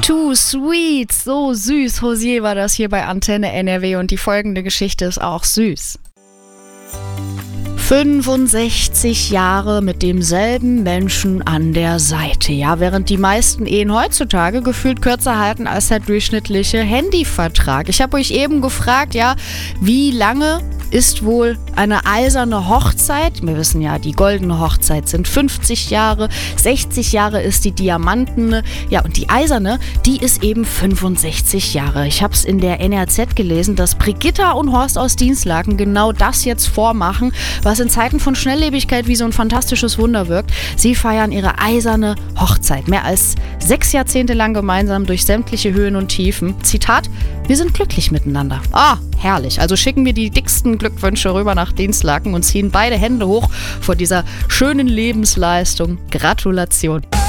Too sweet, so süß. Hosier war das hier bei Antenne NRW und die folgende Geschichte ist auch süß. 65 Jahre mit demselben Menschen an der Seite. Ja, während die meisten Ehen heutzutage gefühlt kürzer halten als der durchschnittliche Handyvertrag. Ich habe euch eben gefragt, ja, wie lange ist wohl eine eiserne Hochzeit? Wir wissen ja, die goldene Hochzeit sind 50 Jahre, 60 Jahre ist die diamantene, ja, und die eiserne, die ist eben 65 Jahre. Ich habe es in der NRZ gelesen, dass Brigitta und Horst aus Dinslaken genau das jetzt vormachen, was in Zeiten von Schnelllebigkeit wie so ein fantastisches Wunder wirkt. Sie feiern ihre eiserne Hochzeit. Mehr als 6 Jahrzehnte lang gemeinsam durch sämtliche Höhen und Tiefen. Zitat: Wir sind glücklich miteinander. Ah, herrlich. Also schicken wir die dicksten Glückwünsche rüber nach Dinslaken und ziehen beide Hände hoch vor dieser schönen Lebensleistung. Gratulation.